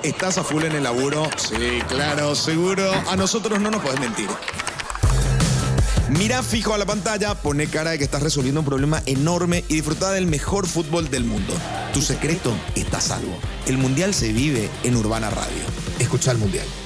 ¿Estás a full en el laburo? Sí, claro, seguro. A nosotros no nos podés mentir. Mirá fijo a la pantalla, poné cara de que estás resolviendo un problema enorme y disfrutá del mejor fútbol del mundo. Tu secreto está a salvo. El Mundial se vive en Urbana Radio. Escuchá el Mundial.